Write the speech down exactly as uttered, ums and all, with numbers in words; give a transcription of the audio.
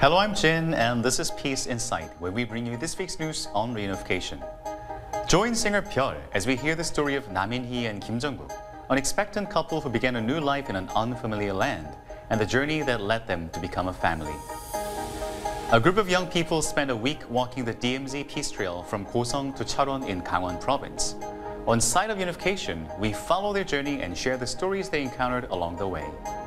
Hello, I'm Jin, and this is Peace Insight, where we bring you this week's news on reunification. Join singer Pyeol as we hear the story of Nam In-hee and Kim Jung-kook, an expectant couple who began a new life in an unfamiliar land, and the journey that led them to become a family. A group of young people spent a week walking the D M Z Peace Trail from Gosung to Cheolwon in Gangwon Province. On site of unification, we follow their journey and share the stories they encountered along the way.